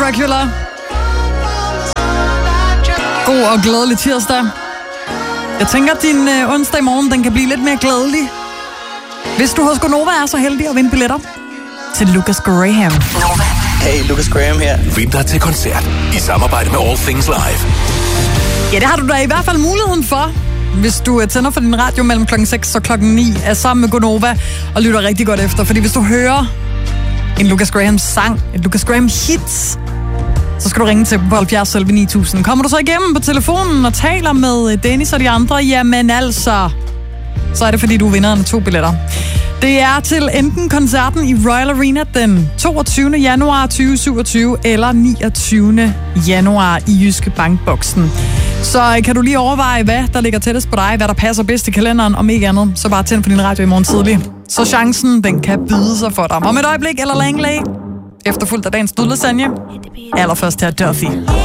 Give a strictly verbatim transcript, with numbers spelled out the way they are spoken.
Dracula. God og glædelig tirsdag. Jeg tænker, at din øh, onsdag i morgen, den kan blive lidt mere glædelig. Hvis du hos Gonova er så heldig at vinde billetter til Lucas Graham. Hey, Lucas Graham her. Vind dig til koncert i samarbejde med All Things Live. Ja, det har du da i hvert fald muligheden for, hvis du tænder for din radio mellem klokken seks og klokken ni, er sammen med Gonova og lytter rigtig godt efter. Fordi hvis du hører en Lucas Graham sang, en Lucas Graham hits, så skal du ringe til dem på halvfjerds elleve ni tusind. Kommer du så igennem på telefonen og taler med Dennis og de andre, jamen altså, så er det fordi du vinder to billetter. Det er til enten koncerten i Royal Arena den toogtyvende januar tyve syvogtyve eller niogtyvende januar i Jyske Bankboksen. Så kan du lige overveje, hvad der ligger tættest på dig, hvad der passer bedst i kalenderen, om ikke andet, så bare tænd for din radio i morgen tidlig. Så chancen, den kan byde sig for dig. Om et øjeblik eller Langley, efterfulgt af dagens dødlasagne. Allerførst her Duffy.